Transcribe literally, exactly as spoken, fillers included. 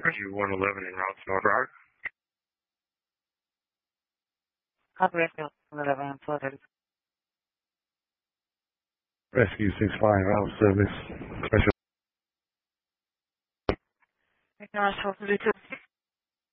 Rescue one eleven in Route North Rock. Copy Rescue one eleven in twelve thirty. Rescue six five Route service. Special. Rescue twelve thirty-two.